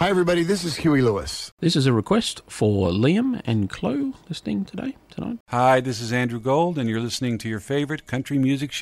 Hi, everybody. This is Huey Lewis. This is a request for Liam and Chloe listening tonight. Hi, this is Andrew Gold, and you're listening to your favorite country music show.